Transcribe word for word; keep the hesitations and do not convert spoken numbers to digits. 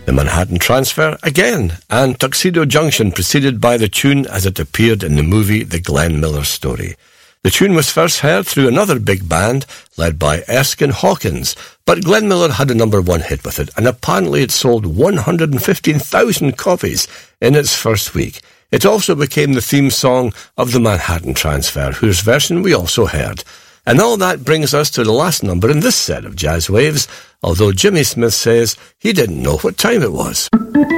The Manhattan Transfer again, and Tuxedo Junction preceded by the tune as it appeared in the movie The Glenn Miller Story. The tune was first heard through another big band led by Erskine Hawkins, but Glenn Miller had a number one hit with it, and apparently it sold one hundred fifteen thousand copies in its first week. It also became the theme song of the Manhattan Transfer, whose version we also heard. And all that brings us to the last number in this set of Jazz Waves, although Jimmy Smith says he didn't know what time it was.